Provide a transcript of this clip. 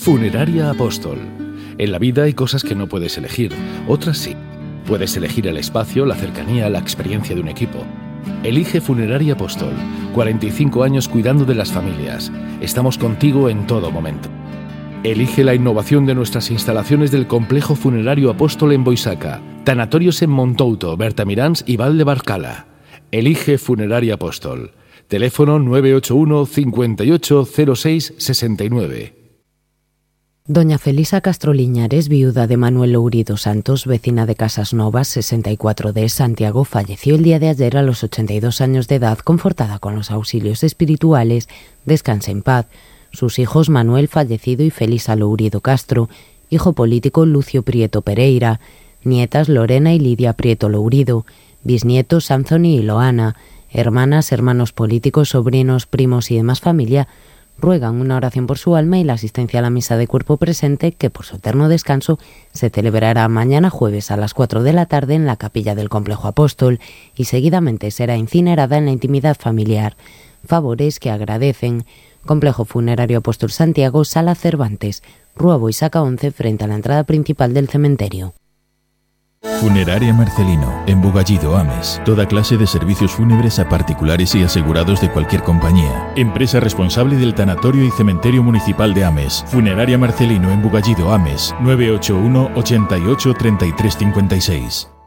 Funeraria Apóstol. En la vida hay cosas que no puedes elegir, otras sí. Puedes elegir el espacio, la cercanía, la experiencia de un equipo. Elige Funeraria Apóstol. 45 años cuidando de las familias. Estamos contigo en todo momento. Elige la innovación de nuestras instalaciones del Complejo Funerario Apóstol en Boisaca. Tanatorios en Montouto, Bertamiráns y Val de Barcala. Elige Funeraria Apóstol. Teléfono 981 58 06 69. Doña Felisa Castro Liñares, viuda de Manuel Lourido Santos, vecina de Casas Novas, 64 de Santiago, falleció el día de ayer a los 82 años de edad, confortada con los auxilios espirituales. Descanse en paz. Sus hijos Manuel, fallecido, y Felisa Lourido Castro, hijo político Lucio Prieto Pereira, nietas Lorena y Lidia Prieto Lourido, bisnietos Anthony y Loana, hermanas, hermanos políticos, sobrinos, primos y demás familia, ruegan una oración por su alma y la asistencia a la misa de cuerpo presente, que por su eterno descanso se celebrará mañana jueves a las 4 de la tarde en la capilla del Complejo Apóstol y seguidamente será incinerada en la intimidad familiar. Favores que agradecen. Complejo Funerario Apóstol Santiago, Sala Cervantes, Rúa Boisaca 11, frente a la entrada principal del cementerio. Funeraria Marcelino, en Bugallido, Ames. Toda clase de servicios fúnebres a particulares y asegurados de cualquier compañía. Empresa responsable del Tanatorio y Cementerio Municipal de Ames. Funeraria Marcelino, en Bugallido, Ames. 981 88 33 56.